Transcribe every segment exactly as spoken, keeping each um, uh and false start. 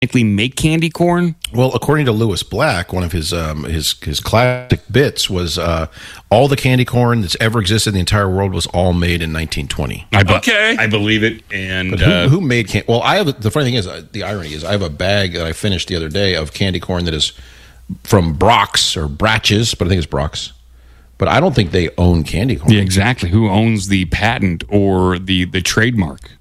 make candy corn? Well, according to Lewis Black, one of his um, his his classic bits was uh, all the candy corn that's ever existed in the entire world was all made in nineteen twenty. I be- Okay. I believe it. And But who, uh, who made candy? Well, I have the funny thing is uh, the irony is I have a bag that I finished the other day of candy corn that is from Brock's or Bratches, but I think it's Brock's. But I don't think they own candy corn. yeah, exactly. Who owns the patent or the, the trademark?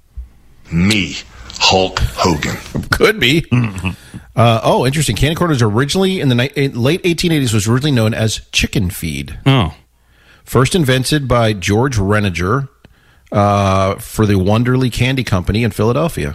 Me, Hulk Hogan. Could be. Uh, oh, interesting. Candy corn was originally in the ni- late eighteen eighties was originally known as chicken feed. Oh. First invented by George Renninger uh, for the Wonderly Candy Company in Philadelphia.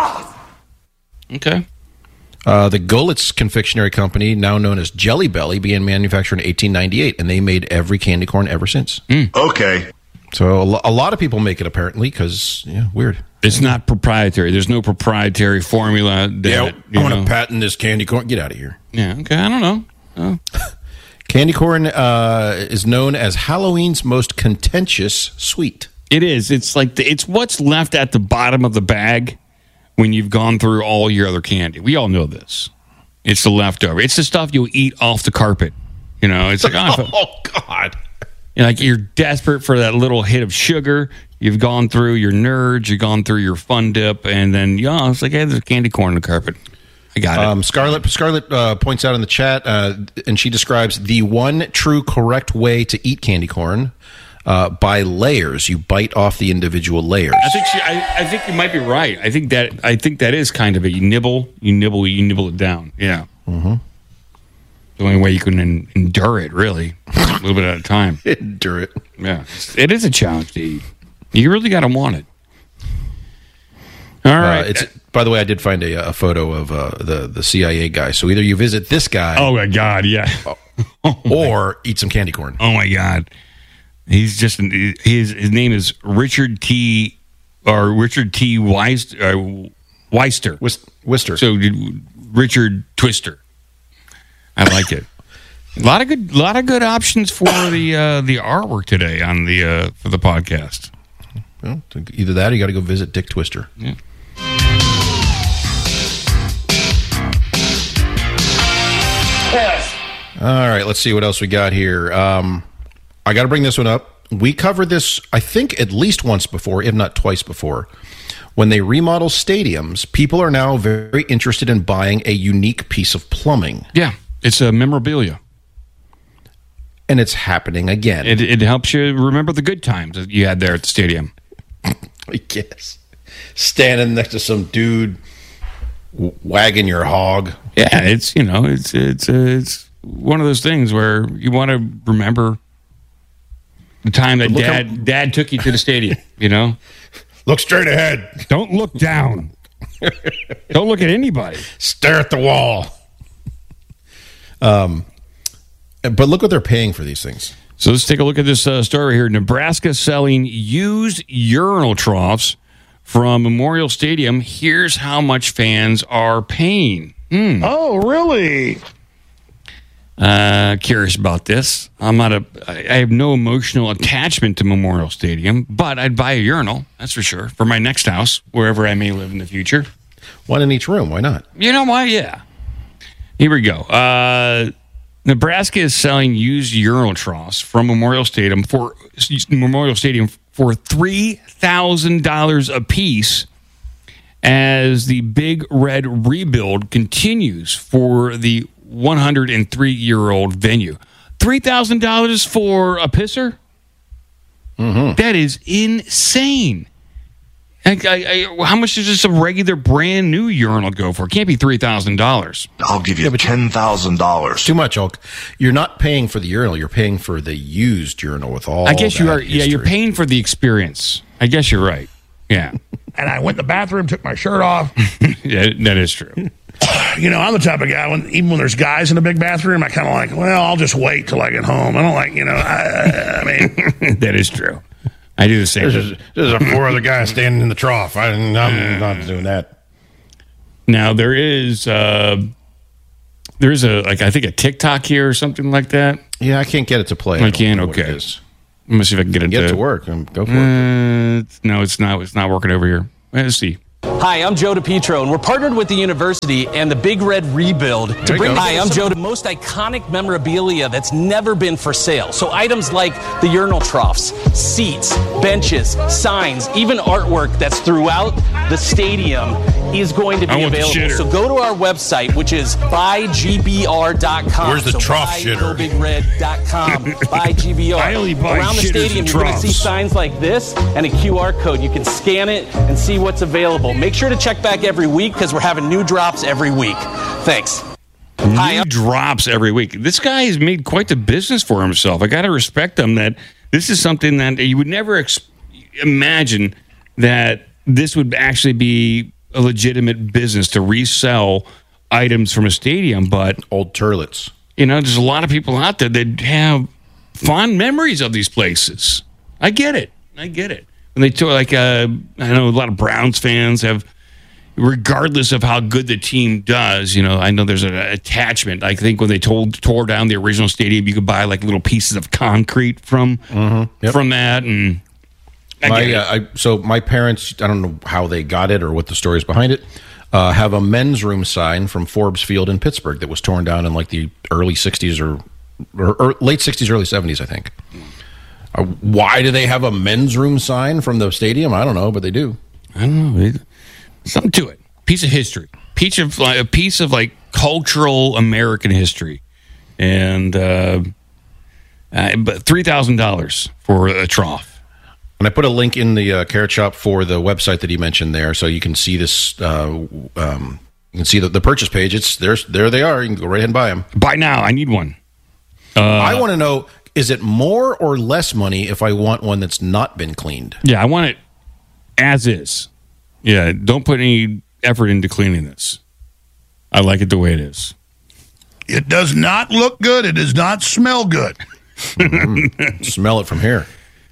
Okay. Uh, the Golitz Confectionery Company, now known as Jelly Belly, began manufacturing in eighteen ninety-eight, and they made every candy corn ever since. Mm. Okay. So a, lo- a lot of people make it, apparently, because, yeah, weird. It's not proprietary. There's no proprietary formula. That, Yeah, you I want know. to patent this candy corn. Get out of here. Yeah, okay. I don't know. Oh. Candy corn uh, is known as Halloween's most contentious sweet. It is. It's like the, it's what's left at the bottom of the bag when you've gone through all your other candy. We all know this. It's the leftover. It's the stuff you'll eat off the carpet. You know, it's like, oh, Oh, God. you're like you're desperate for that little hit of sugar. You've gone through your nerds, you've gone through your fun dip, and then, yeah, it's like, hey, there's candy corn on the carpet. I got it. Um, Scarlett Scarlett uh, points out in the chat, uh, and she describes the one true correct way to eat candy corn uh, by layers. You bite off the individual layers. I think she, I, I think you might be right. I think that I think that is kind of it. You nibble, you nibble, you nibble it down. Yeah. Mm-hmm. The only way you can en- endure it, really, a little bit at a time. Endure it. Yeah, it is a challenge to eat. You really got to want it. All right. Uh, it's by the way, I did find a, a potho of uh, the the C I A guy. So either you visit this guy, oh my God, yeah. or eat some candy corn. Oh my God, he's just his his name is Richard T. or Richard T. Weist, uh, Weister. Wist- Wister. So Richard Twister. I like it. A lot of good, lot of good options for the uh, the artwork today on the uh, for the podcast. Well, either that, or you got to go visit Dick Twister. Yeah. All right, let's see what else we got here. Um, I got to bring this one up. We covered this, I think, at least once before, if not twice before. When they remodel stadiums, people are now very interested in buying a unique piece of plumbing. Yeah, it's a memorabilia. And it's happening again. It, it helps you remember the good times that you had there at the stadium. I guess. Standing next to some dude w- wagging your hog. Yeah, it's, you know, it's it's uh, it's one of those things where you want to remember the time that Look dad how- dad took you to the stadium, you know? Look straight ahead. Don't look down. Don't look at anybody. Stare at the wall. Um, but look what they're paying for these things. So let's take a look at this uh, story here. Nebraska selling used urinal troughs from Memorial Stadium. Here's how much fans are paying. Hmm. Oh, really? Uh, curious about this. I'm not a. I I have no emotional attachment to Memorial Stadium, but I'd buy a urinal. That's for sure for my next house, wherever I may live in the future. One in each room. Why not? You know why? Yeah. Here we go. Uh, Nebraska is selling used urinal troughs from Memorial Stadium for Memorial Stadium for three thousand dollars a piece as the Big Red rebuild continues for the one hundred three year old venue. three thousand dollars for a pisser? Mm-hmm. That is insane. I, I, I, how much does just a regular brand new urinal go for? It can't be three thousand dollars. I'll give you ten thousand dollars. Too much, Hulk. You're not paying for the urinal. You're paying for the used urinal with all I guess you that are. Yeah, history. you're paying for the experience. I guess you're right. Yeah, And I went in the bathroom, took my shirt off. yeah that is true. You know, I'm the type of guy, when even when there's guys in a big bathroom, I kind of like, well, I'll just wait till I get home. I don't like, you know, I, I mean. That is true. I do the same. There's, there's a four other guys standing in the trough. I, I'm not doing that. Now there is uh, there is a like I think a TikTok here or something like that. Yeah, I can't get it to play. I don't can. know what it Okay. is. Let me see if I can get it Get it to to work. Um, Go for it. Uh, no, it's not. It's not working over here. Let's see. Hi, I'm Joe DePietro, and we're partnered with the university and the Big Red Rebuild to bring. Hi, I'm Joe. The most iconic memorabilia that's never been for sale. So items like the urinal troughs, seats, benches, signs, even artwork that's throughout the stadium is going to be available. So go to our website, which is buy G B R dot com. Where's the so trough buy shitter? go big red dot com. Buy G B R. I only buy Around the shitters stadium, and you're going to see troughs. signs like this and a Q R code. You can scan it and see what's available. Make sure to check back every week because we're having new drops every week. Thanks. New Hi, I'm- drops every week. This guy has made quite the business for himself. I got to respect him that this is something that you would never ex- imagine that this would actually be a legitimate business to resell items from a stadium. But, Old turlets. you know, there's a lot of people out there that have fond memories of these places. I get it. I get it. When they tour, like, uh, I know a lot of Browns fans have, regardless of how good the team does, you know, I know there's an attachment. I think when they told, tore down the original stadium, you could buy like little pieces of concrete from Yep. from that. And I My, get it. uh, I, so my parents, I don't know how they got it or what the story is behind it, uh, have a men's room sign from Forbes Field in Pittsburgh that was torn down in like the early sixties or, or, or late sixties, early seventies, I think. Uh, why do they have a men's room sign from the stadium? I don't know, but they do. I don't know. It- Something to it. Piece of history. Piece of like, a piece of like cultural American history, and uh, uh, but three thousand dollars for a trough. And I put a link in the uh, Carrot Shop for the website that he mentioned there, so you can see this. Uh, um, you can see the, the purchase page. It's there's there they are. You can go right ahead and buy them. Buy now. I need one. I want to know: is it more or less money if I want one that's not been cleaned? Yeah, I want it as is. Yeah, don't put any effort into cleaning this. I like it the way it is. It does not look good. It does not smell good. Smell it from here.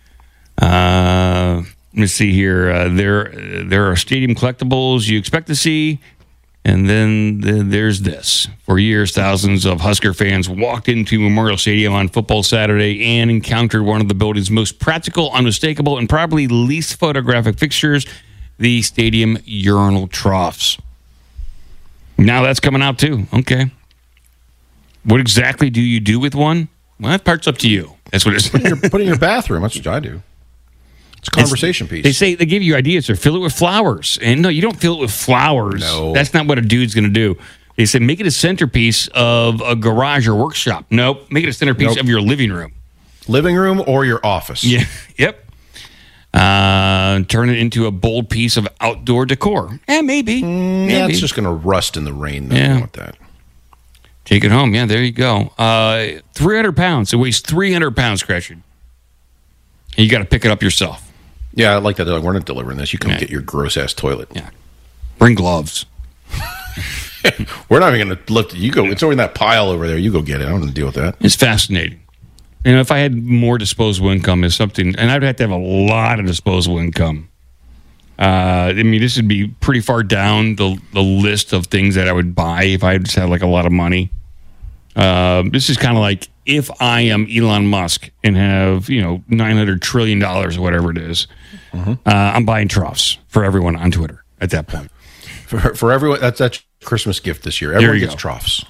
Uh, let me see here. Uh, there, there are stadium collectibles you expect to see, and then th- there's this. For years, thousands of Husker fans walked into Memorial Stadium on Football Saturday and encountered one of the building's most practical, unmistakable, and probably least photographic fixtures: the stadium urinal troughs. Now that's coming out too. Okay. What exactly do you do with one? Well, that part's up to you. That's what it's. Put it in your bathroom. That's what I do. It's a conversation piece. They say they give you ideas or fill it with flowers. And no, you don't fill it with flowers. No. That's not what a dude's going to do. They said make it a centerpiece of a garage or workshop. Nope. Make it a centerpiece Nope. of your living room. Living room or your office. Yeah. Yep. Uh, turn it into a bold piece of outdoor decor. Eh, maybe. maybe. Yeah, it's just going to rust in the rain. Though. I Yeah. don't want that. Take it home. Yeah, there you go. Uh, three hundred pounds. It weighs three hundred pounds, Crashard. And you got to pick it up yourself. Yeah, I like that. Like, we're not delivering this. You come Yeah. get your gross ass toilet. Yeah. Bring gloves. We're not even going to lift it. You go. It's over in that pile over there. You go get it. I don't want to deal with that. It's fascinating. You know, if I had more disposable income is something, and I'd have to have a lot of disposable income. Uh, I mean, this would be pretty far down the, the list of things that I would buy if I just had like a lot of money. Uh, this is kind of like if I am Elon Musk and have, you know, nine hundred trillion dollars or whatever it is, uh, I'm buying troughs for everyone on Twitter at that point. For, for everyone, that's that's Christmas gift this year. There Everyone you gets go. troughs.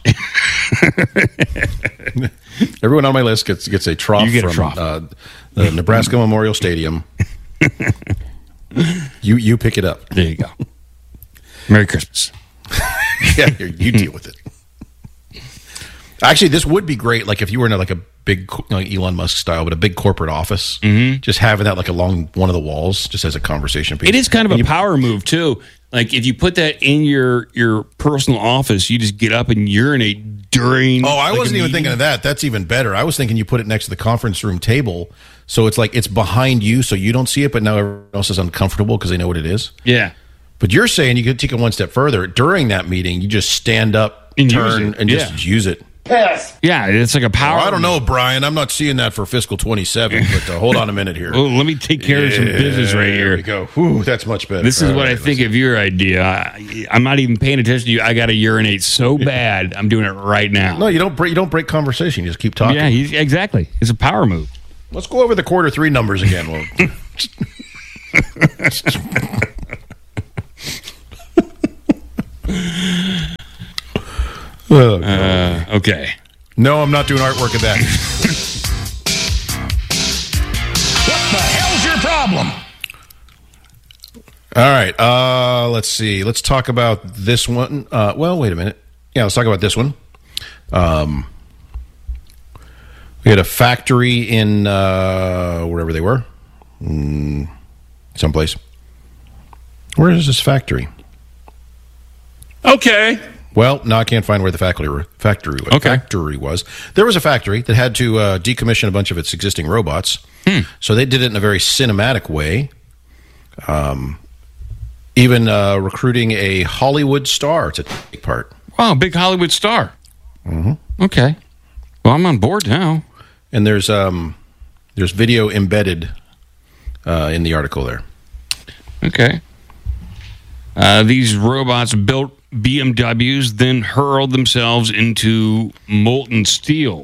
Everyone on my list gets gets a trough You get a from trough. Uh, the Nebraska Memorial Stadium. you you pick it up. There you go. Merry Christmas. Yeah, here, you deal with it. Actually, this would be great. Like if you were in a, like a big co- like Elon Musk style, but a big corporate office, Mm-hmm. just having that like along one of the walls, just as a conversation piece. It is kind of And a you- power move too. Like if you put that in your your personal office, you just get up and urinate during. Oh, I like, wasn't a even meeting. thinking of that. That's even better. I was thinking you put it next to the conference room table, so it's like it's behind you, so you don't see it, but now everyone else is uncomfortable because they know what it is. Yeah, But you're saying you could take it one step further. During that meeting, you just stand up, And use turn, it. and just Yeah. use it. yeah, it's like a power. Well, I don't know, Brian. I'm not seeing that for fiscal twenty-seven, but uh, hold on a minute here. Oh, let me take care of some business right There we here. go. Whew, that's much better. This is All what right, I think let's- of your idea. I, I'm not even paying attention to you. I got to urinate so bad. I'm doing it right now. No, you don't break. You don't break conversation. You just keep talking. yeah, he's, exactly. It's a power move. Let's go over the quarter three numbers again. Well, Oh, Uh, okay. no, I'm not doing artwork of that. What the hell's your problem? All right. Uh, let's see. Let's talk about this one. Uh, well, wait a minute. Yeah, let's talk about this one. Um, we had a factory in uh, wherever they were, mm, someplace. Where is this factory? Okay. Well, no, I can't find where the factory factory Okay. factory was. There was a factory that had to uh, decommission a bunch of its existing robots. Hmm. So they did it in a very cinematic way. Um, even uh, recruiting a Hollywood star to take part. Wow, big Hollywood star. Mm-hmm. Okay. Well, I'm on board now. And there's um, there's video embedded uh, in the article there. Okay. Uh, these robots built B M Ws, then hurled themselves into molten steel.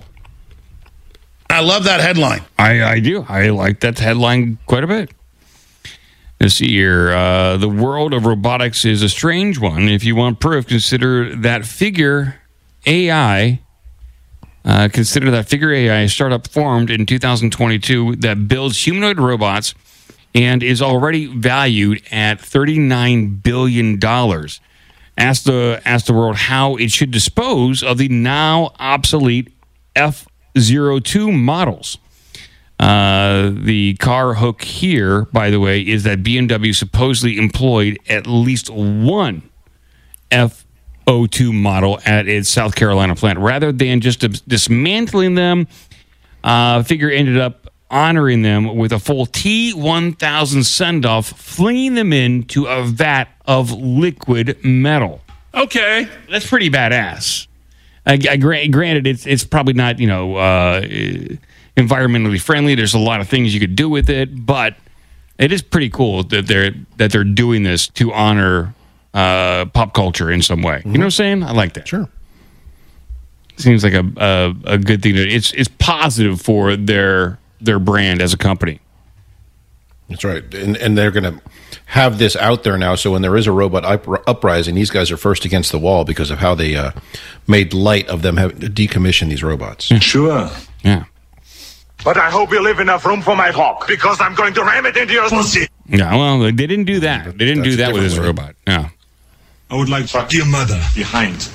I love that headline. I, I do. I like that headline quite a bit. Let's see here. Uh, the world of robotics is a strange one. If you want proof, consider that Figure A I. Uh, consider that Figure A I, a startup formed in two thousand twenty-two that builds humanoid robots and is already valued at thirty-nine billion dollars. Ask the, ask the world how it should dispose of the now obsolete F zero two models. Uh, the car hook here, by the way, is that B M W supposedly employed at least one F zero two model at its South Carolina plant. Rather than just dismantling them, uh, Figure ended up honoring them with a full T one thousand send-off, flinging them into a vat of liquid metal. Okay. That's pretty badass. I, I gra- granted, it's it's probably not, you know, uh, environmentally friendly. There's a lot of things you could do with it, but it is pretty cool that they're that they're doing this to honor uh, pop culture in some way. Mm-hmm. You know what I'm saying? I like that. Sure. Seems like a a, a good thing. To, it's it's positive for their their brand as a company. That's right. And, and they're going to have this out there now, so when there is a robot up- uprising, these guys are first against the wall because of how they uh, made light of them having to decommission these robots. Sure. Yeah. But I hope you leave enough room for my hawk, because I'm going to ram it into your pussy. Yeah, well, they didn't do that. They didn't That's do that with a this different way. robot. Yeah. I would like to fuck your mother behind.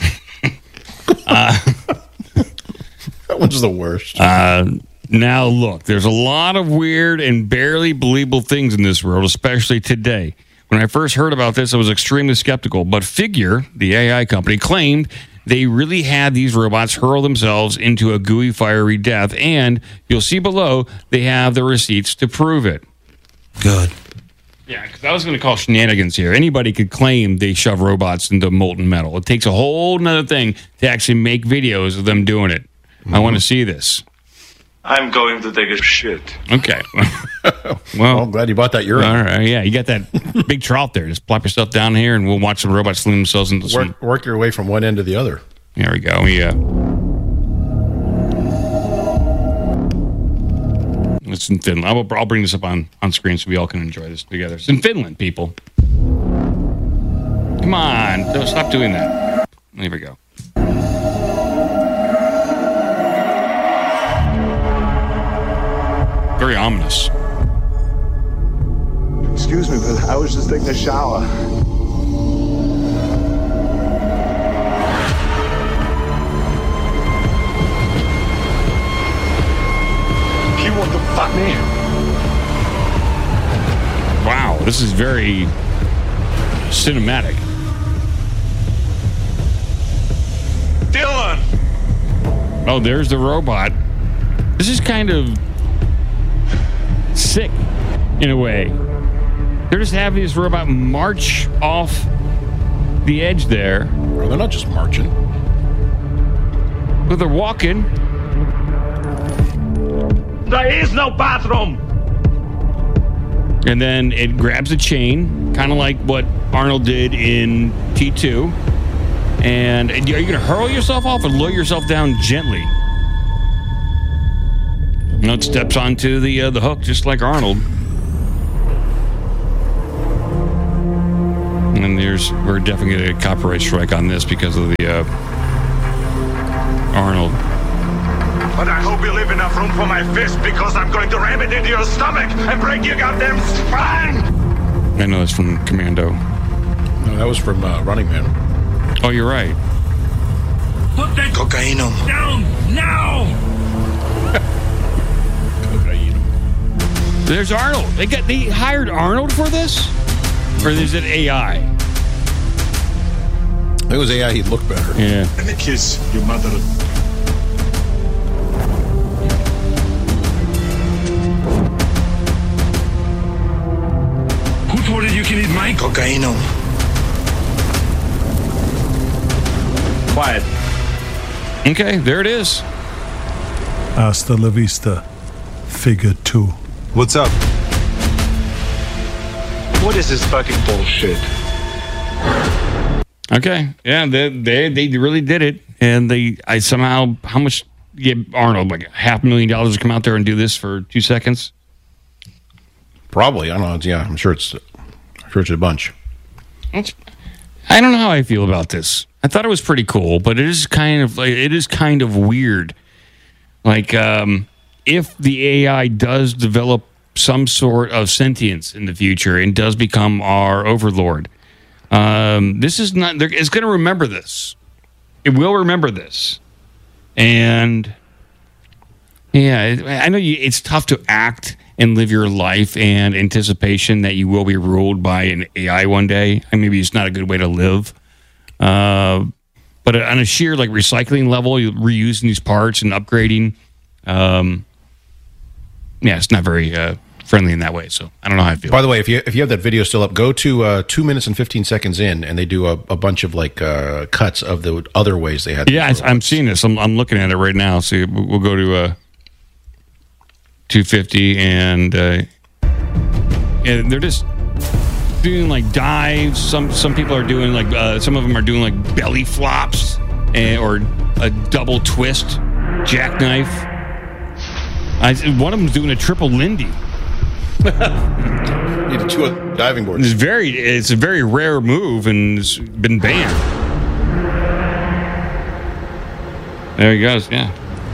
That one's the worst. Uh, now, look, there's a lot of weird and barely believable things in this world, especially today. When I first heard about this, I was extremely skeptical. But Figure, the A I company, claimed they really had these robots hurl themselves into a gooey, fiery death. And you'll see below, they have the receipts to prove it. Good. Yeah, because I was going to call shenanigans here. Anybody could claim they shove robots into molten metal. It takes a whole nother thing to actually make videos of them doing it. Mm-hmm. I want to see this. I'm going to take a shit. Okay. Well, Well, I'm glad you bought that urine. all right. Yeah, you got that big trough there. Just plop yourself down here, and we'll watch some robots sling themselves into some. Work, work your way from one end to the other. There we go. Yeah. It's in Finland. I'll, I'll bring this up on, on screen so we all can enjoy this together. It's in Finland, people. Come on. Don't stop doing that. There we go. Very ominous. Excuse me, but I was just taking a shower. You want to fuck me? Wow, this is very cinematic. Dylan! Oh, there's the robot. This is kind of sick in a way. They're just having this robot march off the edge there. Well, they're not just marching. But they're walking. There is no bathroom! And then it grabs a chain, kind of like what Arnold did in T two. And are you going to hurl yourself off or lower yourself down gently? No, it steps onto the uh, the hook just like Arnold. And then there's we're definitely going to get a copyright strike on this because of the uh, Arnold. But I hope you leave enough room for my fist because I'm going to ram it into your stomach and break your goddamn spine! I know it's from Commando. No, that was from uh, Running Man. Oh, you're right. Put that Cocaine down now! There's Arnold. They got they hired Arnold for this? Or is it A I? If it was A I, he'd look better. Yeah. Let me kiss your mother. Who told you you can eat my Cocaine. Quiet. Okay, there it is. Hasta la vista, figure two. What's up? What is this fucking bullshit? Okay. Yeah, they they, they really did it. And they I somehow how much get Arnold like half a million dollars to come out there and do this for two seconds? Probably. I don't know. Yeah, I'm sure it's I'm sure it's a bunch. It's, I don't know how I feel about this. I thought it was pretty cool, but it is kind of like it is kind of weird. Like um, if the A I does develop some sort of sentience in the future and does become our overlord, um, this is not. It's going to remember this. It will remember this, and yeah, I know you, it's tough to act and live your life and anticipation that you will be ruled by an A I one day. And maybe it's not a good way to live. Uh, but on a sheer like recycling level, you're reusing these parts and upgrading. Um, yeah, it's not very uh, friendly in that way. So I don't know how I feel. By the way, if you if you have that video still up, go to uh, two minutes and fifteen seconds in, and they do a, a bunch of like uh, cuts of the other ways they had. Yeah, I, I'm seeing this. I'm, I'm looking at it right now. So we'll go to uh, two fifty, and uh, and they're just doing like dives. Some some people are doing like uh, some of them are doing like belly flops and, or a double twist jackknife. I, one of them's doing a triple Lindy. Need two diving boards. It's very it's a very rare move and it's been banned. There he goes. Yeah.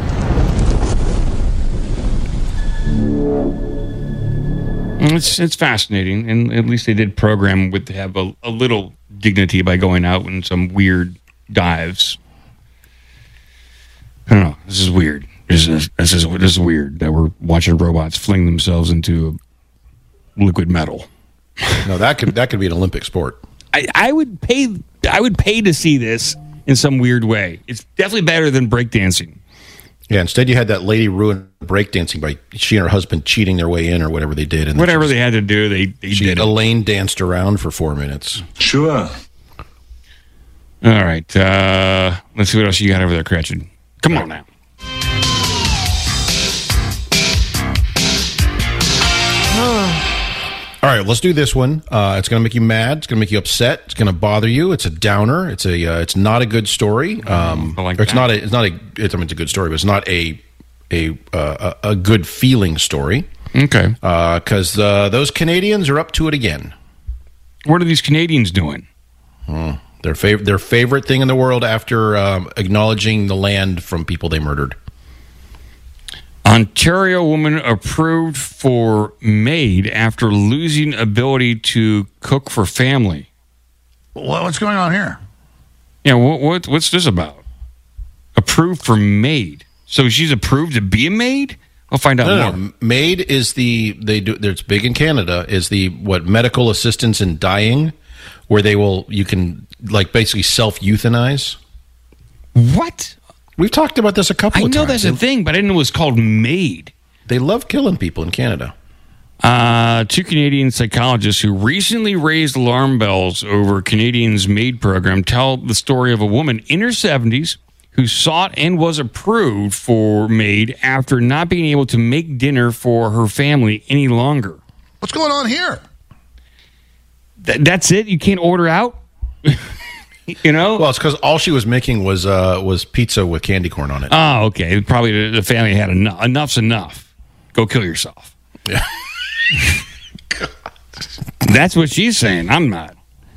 It's it's fascinating, and at least they did program with to have a, a little dignity by going out in some weird dives. I don't know. This is weird. This is this is this is weird that we're watching robots fling themselves into liquid metal. No, that could that could be an Olympic sport. I, I would pay. I would pay to see this in some weird way. It's definitely better than breakdancing. Yeah, instead you had that lady ruin breakdancing by she and her husband cheating their way in or whatever they did. And Whatever they had to do, they, they she, did it. Elaine danced around for four minutes. Sure. All right. Uh, let's see what else you got over there, Cratchit. Come on now. All right, let's do this one. Uh, it's going to make you mad. It's going to make you upset. It's going to bother you. It's a downer. It's a. Uh, it's not a good story. Um, I like or it's that. not a. It's not a. It's, I mean, it's a good story, but it's not a a uh, a, a good feeling story. Okay. Because uh, those Canadians are up to it again. What are these Canadians doing? Hmm. Their favorite. Their favorite thing in the world after um, acknowledging the land from people they murdered. Ontario woman approved for maid after losing ability to cook for family. Well, what's going on here? Yeah, what, what what's this about? Approved for maid. So she's approved to be a maid? I'll find out No, more. no, no. MAID is the they do. It's big in Canada. Is the what medical assistance in dying, where they will you can like basically self euthanize. What? We've talked about this a couple I of know times. that's a They- thing, but I didn't know it was called maid. They love killing people in Canada. Uh, two Canadian psychologists who recently raised alarm bells over Canadians' MAID program tell the story of a woman in her seventies who sought and was approved for MAID after not being able to make dinner for her family any longer. What's going on here? Th- that's it? You can't order out? You know? Well, it's because all she was making was uh, was pizza with candy corn on it. Oh, okay. Probably the, the family had enough. Enough's enough. Go kill yourself. Yeah. That's what she's saying. I'm not.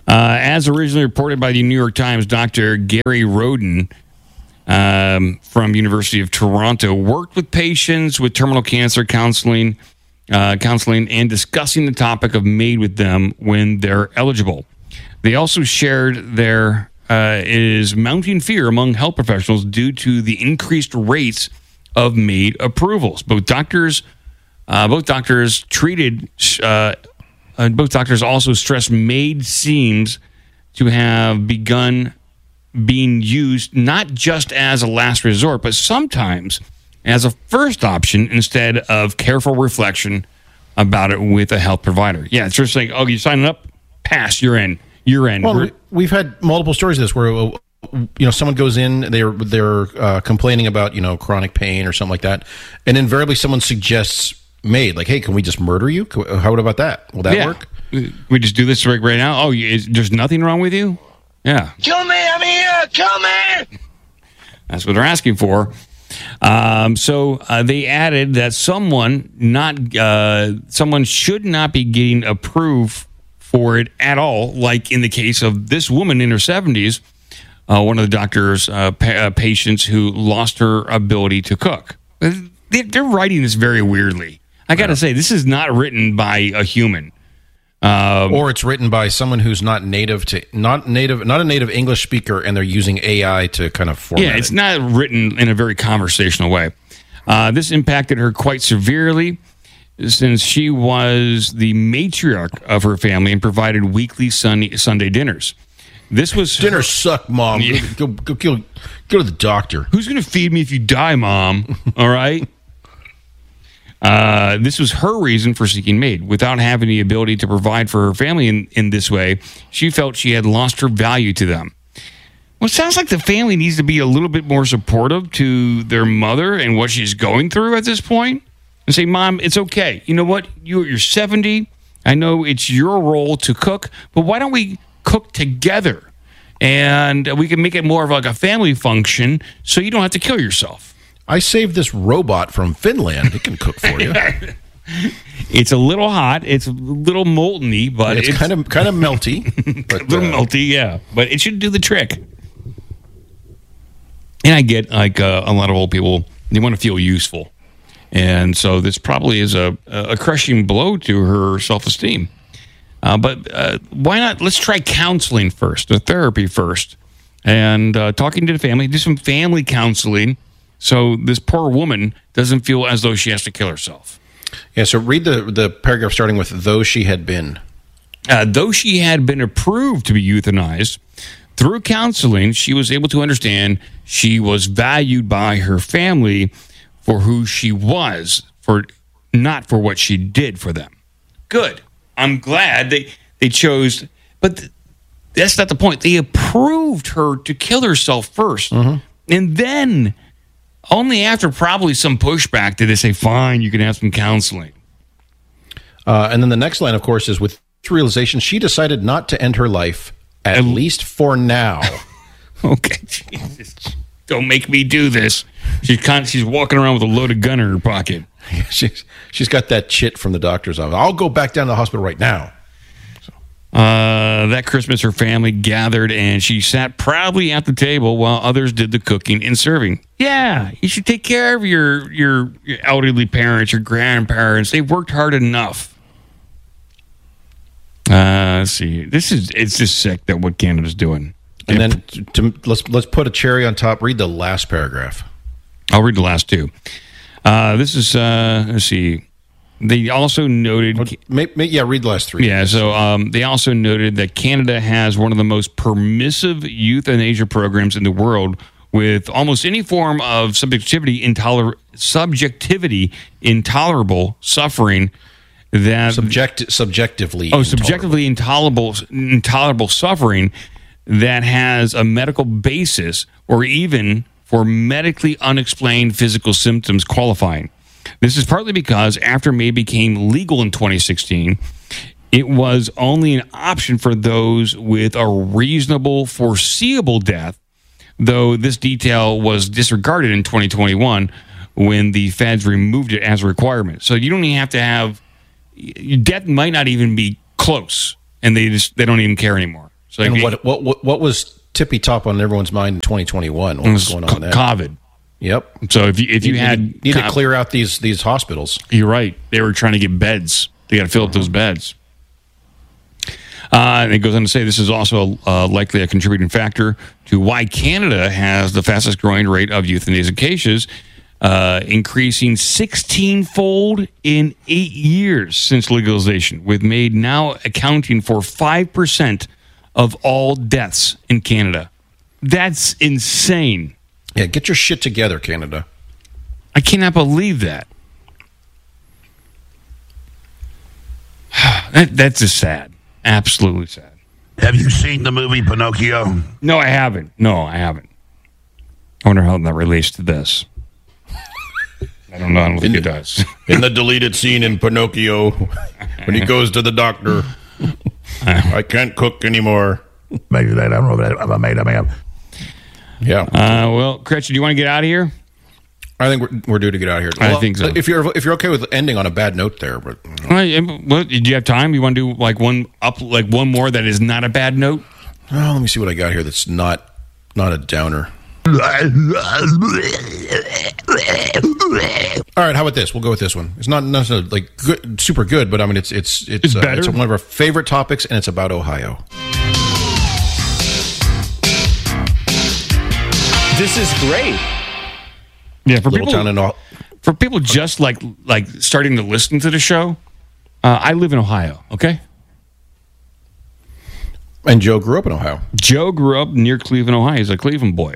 Uh, as originally reported by the New York Times, Doctor Gary Roden um, from University of Toronto worked with patients with terminal cancer counseling, uh, counseling and discussing the topic of MAID with them when they're eligible. They also shared their uh, is mounting fear among health professionals due to the increased rates of MAID approvals. Both doctors, uh, both doctors treated. Uh, Uh, both doctors also stressed MAID seems to have begun being used not just as a last resort, but sometimes as a first option instead of careful reflection about it with a health provider. Yeah, it's just like, oh, you signing up? Pass, you're in. You're in. Well, We're- we've had multiple stories of this where, uh, you know, someone goes in, they're they're uh, complaining about, you know, chronic pain or something like that, and invariably someone suggests MAID, like, hey, can we just murder you? Can we- How about that? Will that yeah. work? We just do this right, right now? Oh, you, is, there's nothing wrong with you? Yeah. Kill me, I'm here! Kill me! That's what they're asking for. Um, so uh, they added that someone not uh, someone should not be getting approved for it at all, like in the case of this woman in her seventies, uh, one of the doctor's uh, pa- uh, patients who lost her ability to cook. They- They're writing this very weirdly. I got to say, this is not written by a human. Um, Or it's written by someone who's not native to not native, not a native English speaker, and they're using A I to kind of format Yeah, it's it. not written in a very conversational way. Uh, this impacted her quite severely since she was the matriarch of her family and provided weekly Sunday, Sunday dinners. This was Dinner her- suck, Mom. Yeah. Go, go, go, go, go to the doctor. Who's going to feed me if you die, Mom? All right. Uh, this was her reason for seeking MAID. Without having the ability to provide for her family in, in this way, she felt she had lost her value to them. Well, it sounds like the family needs to be a little bit more supportive to their mother and what she's going through at this point, and say, Mom, it's okay. You know what? You, you're seventy. I know it's your role to cook, but why don't we cook together? And we can make it more of like a family function so you don't have to kill yourself. I saved this robot from Finland. It can cook for you. It's a little hot. It's a little molten-y, but it's, it's, kind of kind of melty. But, a little uh, melty, yeah. But it should do the trick. And I get, like, uh, a lot of old people, they want to feel useful. And so this probably is a, a crushing blow to her self-esteem. Uh, but uh, why not? Let's try counseling first, the therapy first, and uh, talking to the family. Do some family counseling so this poor woman doesn't feel as though she has to kill herself. Yeah, so read the, the paragraph starting with, though she had been. Uh, though she had been approved to be euthanized, through counseling, she was able to understand she was valued by her family for who she was, for not for what she did for them. Good. I'm glad they, they chose, but th- that's not the point. They approved her to kill herself first. Mm-hmm. And then, only after probably some pushback, did they say, fine, you can have some counseling. Uh, and then the next line, of course, is with this realization, she decided not to end her life, at And- least for now. Okay, Jesus. Don't make me do this. She's con- she's walking around with a loaded gun in her pocket. she's, she's got that chit from the doctor's office. I'll go back down to the hospital right now. Uh, that Christmas, her family gathered and she sat proudly at the table while others did the cooking and serving. Yeah, you should take care of your, your, your elderly parents, your grandparents. They've worked hard enough. Uh, let's see. This is, it's just sick that what Canada's doing. And then to, to, let's let's put a cherry on top. Read the last paragraph. I'll read the last two. Uh, this is, uh, let's see. They also noted. May, may, yeah, read the last three. Yeah, so um, they also noted that Canada has one of the most permissive euthanasia programs in the world, with almost any form of subjectivity, intoler- subjectivity, intolerable suffering that Subject, subjectively. oh, subjectively intolerable, intolerable suffering that has a medical basis, or even for medically unexplained physical symptoms qualifying. This is partly because after MAID became legal in twenty sixteen, it was only an option for those with a reasonable, foreseeable death, though this detail was disregarded in twenty twenty-one when the feds removed it as a requirement. So you don't even have to have, your death might not even be close, and they just they don't even care anymore. So and like, what, what what what was tippy top on everyone's mind in twenty twenty-one? What it was was going on co- there? COVID. Yep. So if you if you, You had need, need co- to clear out these these hospitals. You're right. They were trying to get beds. They got to fill up those beds. Uh, and it goes on to say this is also uh, likely a contributing factor to why Canada has the fastest growing rate of euthanasia cases, uh, increasing sixteen-fold in eight years since legalization, with MAID now accounting for five percent of all deaths in Canada. That's insane. Yeah, get your shit together, Canada. I cannot believe that. that that's just sad. Absolutely sad. Have you seen the movie Pinocchio? No, I haven't. No, I haven't. I wonder how that relates to this. I don't know. I don't think it does. In the deleted scene in Pinocchio, when he goes to the doctor, I can't cook anymore. Maybe that. I don't know if I made. I mean, Yeah. Uh, well, Gretchen, do you want to get out of here? I think we're, we're due to get out of here. I Well, think so. If you're if you're okay with ending on a bad note there, but Well, yeah, well, do you have time? You want to do like one up, like one more that is not a bad note? oh, let me see what I got here. That's not not a downer. All right, how about this? We'll go with this one. It's not necessarily like good, super good, but I mean it's it's it's, It's uh, better? it's one of our favorite topics, and it's about Ohio. This is great. Yeah, for Little people, town in Ohio. for people just like like starting to listen to the show. Uh, I live in Ohio. Okay, And Joe grew up in Ohio. Joe grew up near Cleveland, Ohio. He's a Cleveland boy.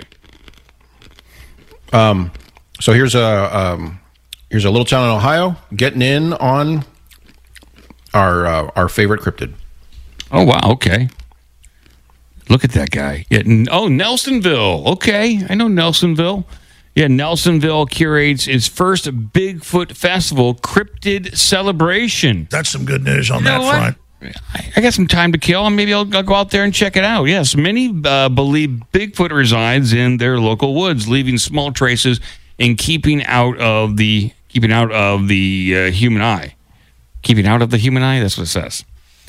Um, so here's a um, here's a little town in Ohio getting in on our uh, our favorite cryptid. Oh wow, okay. Look at that guy. Yeah, n- oh, Nelsonville. Okay, I know Nelsonville. Yeah, Nelsonville curates its first Bigfoot Festival cryptid celebration. that's some good news on You that know what? front. I, I got some time to kill, and maybe I'll, I'll go out there and check it out. Yes, many uh, believe Bigfoot resides in their local woods, leaving small traces and keeping out of the keeping out of the uh, human eye. Keeping out of the human eye. That's what it says.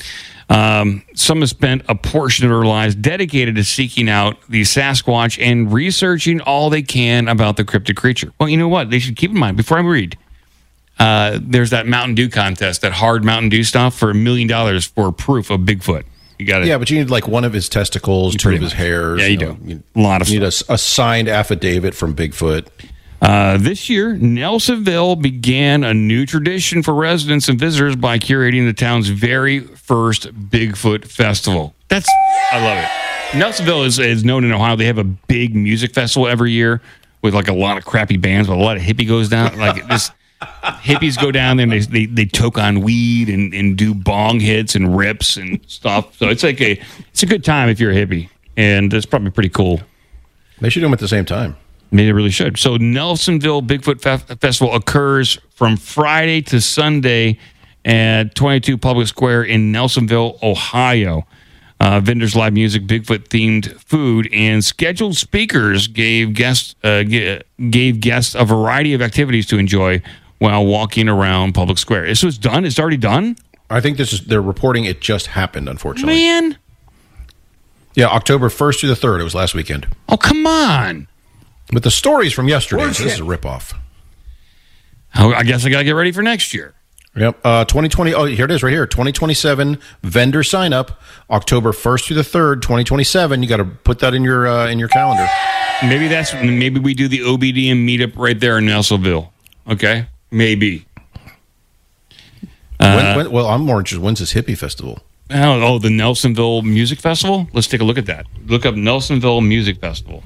Um, some have spent a portion of their lives dedicated to seeking out the Sasquatch and researching all they can about the cryptid creature. Well, you know what? They should keep in mind, before I read, uh, there's that Mountain Dew contest, that hard Mountain Dew stuff for a million dollars for proof of Bigfoot. You got it. Yeah, but you need like one of his testicles, two pretty of his much. hairs. Yeah, you know, do. You, A lot of you need a, a signed affidavit from Bigfoot. Uh, this year, Nelsonville began a new tradition for residents and visitors by curating the town's very first Bigfoot festival. That's I love it. Nelsonville is, is known in Ohio. They have a big music festival every year with like a lot of crappy bands, but a lot of hippie goes down. Like this, hippies go down there and they they, they toke on weed and, and do bong hits and rips and stuff. So it's like a it's a good time if you're a hippie, and it's probably pretty cool. They should do them at the same time. They really should. So Nelsonville Bigfoot Fe- Festival occurs from Friday to Sunday at twenty-two Public Square in Nelsonville, Ohio. Uh, vendors, live music, Bigfoot-themed food, and scheduled speakers gave guests uh, g- gave guests a variety of activities to enjoy while walking around Public Square. This was done? It's already done? I think this is they're reporting it just happened, unfortunately. Man. Yeah, October first through the third. It was last weekend. Oh, come on. But the stories from yesterday, so this is a ripoff. Oh, I guess I got to get ready for next year. Yep. Uh, twenty twenty. Oh, here it is right here. twenty twenty-seven vendor sign up, October first through the third, twenty twenty-seven. You got to put that in your uh, in your calendar. Maybe that's maybe we do the O B D M meetup right there in Nelsonville. Okay, maybe. Uh, when, when, well, I'm more interested. When's this hippie festival? Oh, oh, the Nelsonville Music Festival. Let's take a look at that. Look up Nelsonville Music Festival.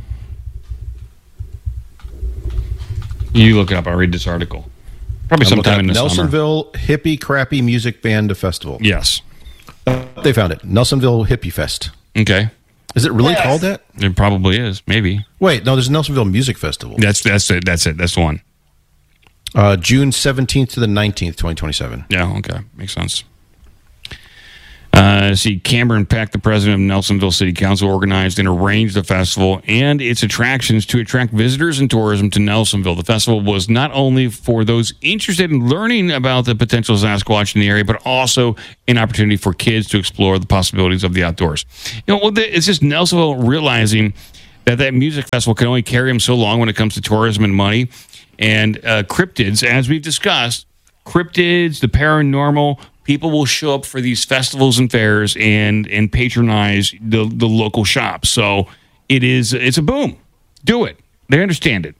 You look it up. I'll read this article. Probably I'm sometime in looking the at summer. Nelsonville Hippie Crappy Music Band Festival. Yes. They found it. Nelsonville Hippie Fest. Okay. Is it really called that? It probably is. Maybe. Wait, no. There's a Nelsonville Music Festival. That's that's it. That's it. That's the one. Uh, June seventeenth to the nineteenth, twenty twenty-seven. Yeah. Okay. Makes sense. Uh, see, Cameron Peck, the president of Nelsonville City Council, organized and arranged the festival and its attractions to attract visitors and tourism to Nelsonville. The festival was not only for those interested in learning about the potential Sasquatch in the area, but also an opportunity for kids to explore the possibilities of the outdoors. You know, well, it's just Nelsonville realizing that that music festival can only carry them so long when it comes to tourism and money. And uh, cryptids, as we've discussed, cryptids, the paranormal, people will show up for these festivals and fairs and and patronize the, the local shops. So it is it's a boom. Do it. They understand it.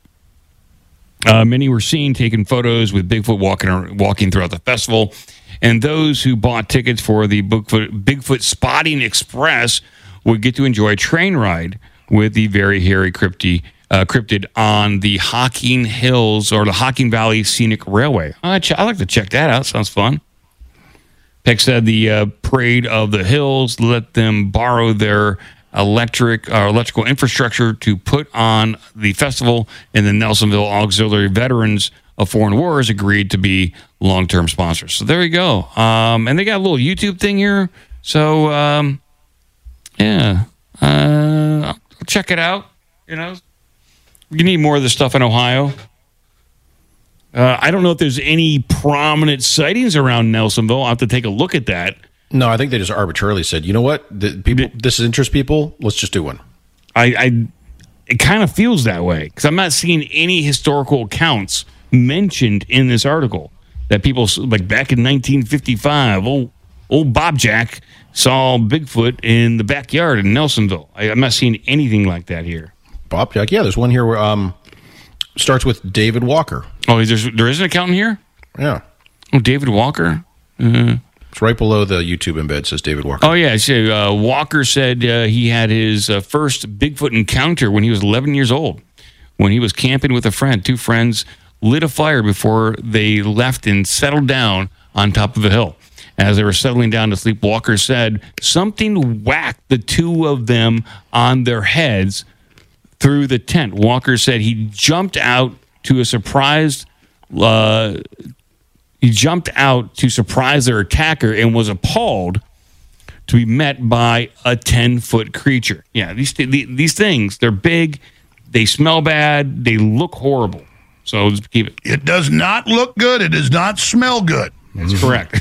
Uh, many were seen taking photos with Bigfoot walking walking throughout the festival, and those who bought tickets for the Bigfoot, Bigfoot Spotting Express would get to enjoy a train ride with the very hairy cryptid, uh, cryptid on the Hocking Hills or the Hocking Valley Scenic Railway. Uh, I'd like to check that out. Sounds fun. Peck said the uh, Parade of the Hills let them borrow their electric uh, electrical infrastructure to put on the festival, and the Nelsonville Auxiliary Veterans of Foreign Wars agreed to be long-term sponsors. So there you go. Um, and they got a little YouTube thing here. So, um, yeah, uh, I'll check it out. You know, you need more of this stuff in Ohio. Uh, I don't know if there's any prominent sightings around Nelsonville. I'll have to take a look at that. No, I think they just arbitrarily said, you know what, the people, this interests people. Let's just do one. I, I it kind of feels that way because I'm not seeing any historical accounts mentioned in this article that people like back in nineteen fifty-five. Old old Bob Jack saw Bigfoot in the backyard in Nelsonville. I, I'm not seeing anything like that here. Bob Jack, yeah. There's one here where um starts with David Walker. Oh, there's there is an account in here. Yeah. Oh, David Walker. Uh, It's right below the YouTube embed. Says David Walker. Oh yeah, so uh, Walker said uh, he had his uh, first Bigfoot encounter when he was eleven years old. When he was camping with a friend, two friends lit a fire before they left and settled down on top of a hill. As they were settling down to sleep, Walker said something whacked the two of them on their heads through the tent. Walker said he jumped out to a surprised. Uh, He jumped out to surprise their attacker and was appalled to be met by a ten-foot creature. Yeah, these these things, they're big, they smell bad, they look horrible. So just keep it. It does not look good. It does not smell good. That's correct.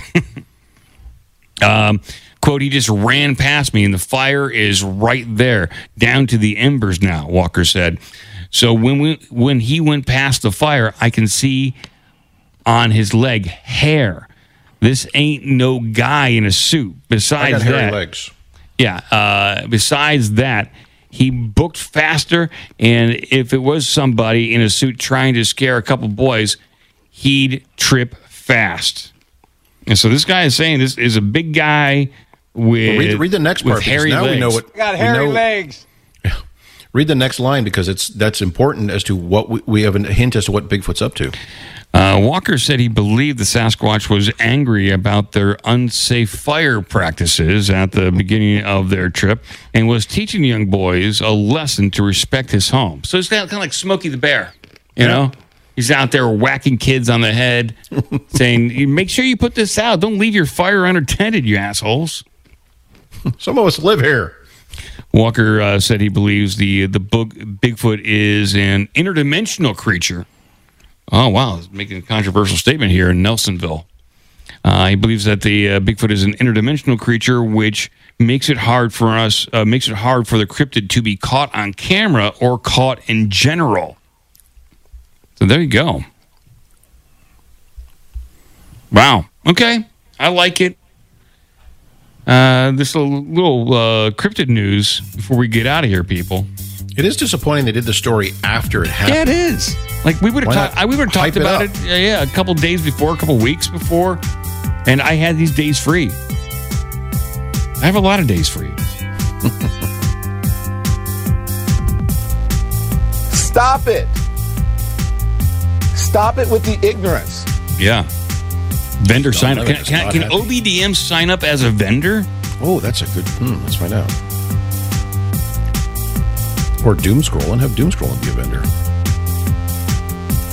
um, quote, he just ran past me and the fire is right there, down to the embers now, Walker said. So when we when he went past the fire, I can see on his leg hair. This ain't no guy in a suit. Besides I got hairy that, legs. Yeah. Uh, besides that, he booked faster, and if it was somebody in a suit trying to scare a couple boys, he'd trip fast. And so this guy is saying this is a big guy with well, read, read the next part. Hairy now legs. we know what. I got hairy know, legs. Read the next line because it's that's important as to what we, we have a hint as to what Bigfoot's up to. Uh, Walker said he believed the Sasquatch was angry about their unsafe fire practices at the beginning of their trip and was teaching young boys a lesson to respect his home. So it's kind of like Smokey the Bear, you yeah. know? He's out there whacking kids on the head, saying, make sure you put this out. Don't leave your fire unattended, you assholes. Some of us live here. Walker uh, said he believes the, the book, Bigfoot is an interdimensional creature. Oh, wow. He's making a controversial statement here in Nelsonville. Uh, he believes that the uh, Bigfoot is an interdimensional creature, which makes it hard for us, uh, makes it hard for the cryptid to be caught on camera or caught in general. So there you go. Wow. Okay. I like it. Uh, this little, little uh, cryptid news before we get out of here, people. It is disappointing they did the story after it happened. Yeah, it is. Like we would have talked. We would have talked about it. Yeah, yeah, a couple days before, a couple weeks before, and I had these days free. I have a lot of days free. Stop it! Stop it with the ignorance. Yeah. Vendor no, sign up. No, Can, can, can O B D M sign up as a vendor? Oh, that's a good. Hmm, let's find out. Or Doomscroll and have Doomscroll be a vendor.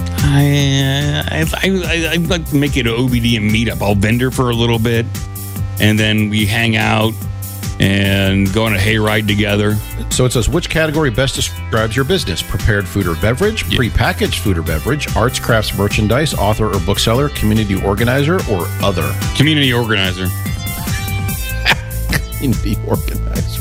I, I, I, I'd like to make it an O B D M meetup. I'll vendor for a little bit. and then we hang out and go on a hayride together. So it says, which category best describes your business? Prepared food or beverage, Yeah. prepackaged food or beverage, arts, crafts, merchandise, author or bookseller, community organizer, or other? Community organizer. Community organizer.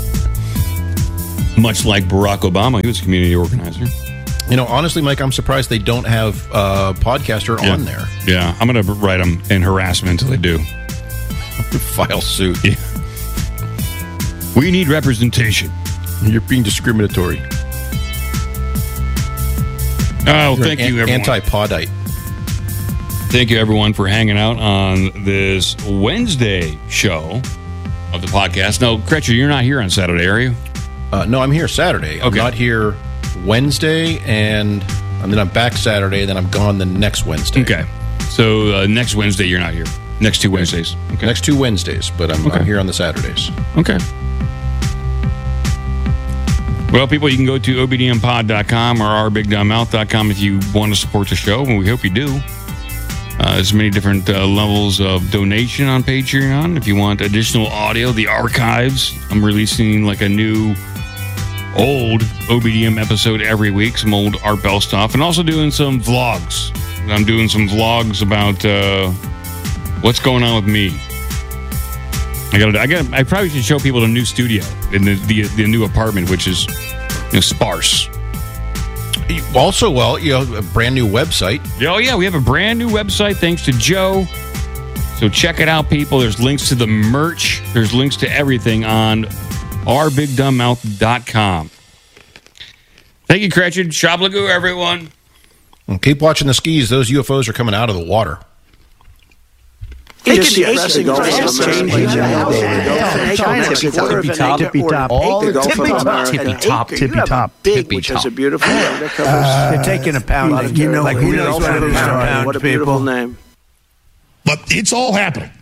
Much like Barack Obama, he was a community organizer. You know, honestly, Mike, I'm surprised they don't have uh, podcaster Yeah. on there. Yeah, I'm going to write them in harassment until they do. File suit. Yeah. We need representation. You're being discriminatory. Oh, thank you, everyone. Anti-podite. Thank you, everyone, for hanging out on this Wednesday show of the podcast. No, Gretchen, you're not here on Saturday, are you? Uh, no, I'm here Saturday. I'm Okay. not here Wednesday, and, and then I'm back Saturday, then I'm gone the next Wednesday. Okay. So uh, next Wednesday, you're not here. Next two Wednesdays. Okay. Next two Wednesdays, but I'm, Okay. I'm here on the Saturdays. Okay. Well, people, you can go to O B D M pod dot com or our big dumb mouth dot com if you want to support the show, and we hope you do. Uh, there's many different uh, levels of donation on Patreon. If you want additional audio, the archives, I'm releasing like a new old O B D M episode every week, some old Art Bell stuff, and also doing some vlogs. I'm doing some vlogs about uh, what's going on with me. I got. I got. I probably should show people the new studio in the the, the new apartment, which is you know, sparse. Also, well, you know, a brand new website. Oh yeah, we have a brand new website thanks to Joe. So check it out, people. There's links to the merch. There's links to everything on our big dumb mouth dot com. Thank you, Gretchen. Shablagoo, everyone. And keep watching the skis. Those U F Os are coming out of the water. Just yesterday, go from Tippy top, tippy top, all the tippy top, tippy top, tippy top, big, which is a beautiful name that covers. They're taking a pound. You know, like who who knows knows what what it it is? is? What a beautiful name. But it's all happening.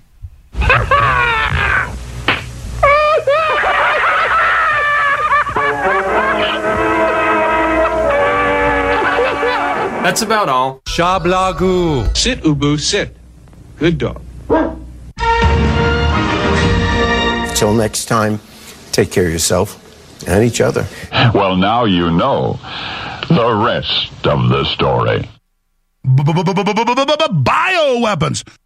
That's about all. Shablagoo. Sit, Ubu, sit. Good dog. Till next time, take care of yourself and each other. Well, now you know the rest of the story. Bioweapons.